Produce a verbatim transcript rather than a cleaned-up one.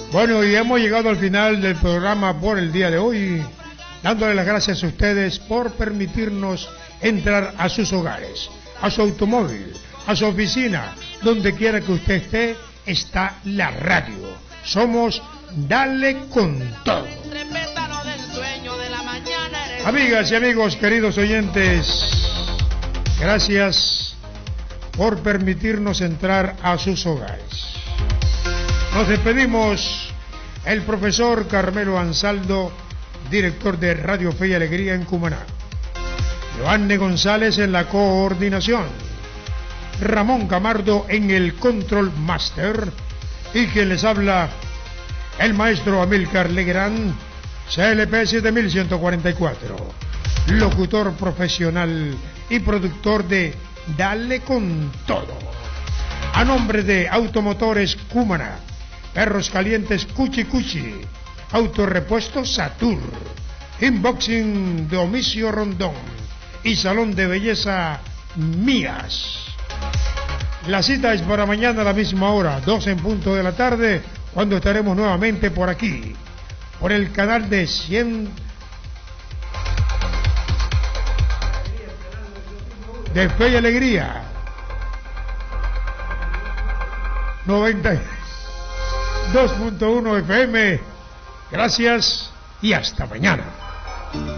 Bueno, y hemos llegado al final del programa por el día de hoy, dándole las gracias a ustedes por permitirnos entrar a sus hogares, a su automóvil, a su oficina, donde quiera que usted esté, está la radio. Somos Dale con Todo. Amigas y amigos, queridos oyentes, gracias por permitirnos entrar a sus hogares. Nos despedimos, el profesor Carmelo Ansaldo, director de Radio Fe y Alegría en Cumaná, Joanne González en la coordinación, Ramón Camardo en el Control Master, y quien les habla, el maestro Amílcar Legrand, C L P siete mil ciento cuarenta y cuatro, locutor profesional y productor de Dale con Todo. A nombre de Automotores Cumaná, Perros Calientes Cuchi Cuchi, Autorepuesto Satur, Inboxing Domicio Rondón y Salón de Belleza Mías. La cita es para mañana a la misma hora, doce en punto de la tarde, cuando estaremos nuevamente por aquí, por el canal de cien de Fe y Alegría noventa y dos punto uno F M. Gracias y hasta mañana.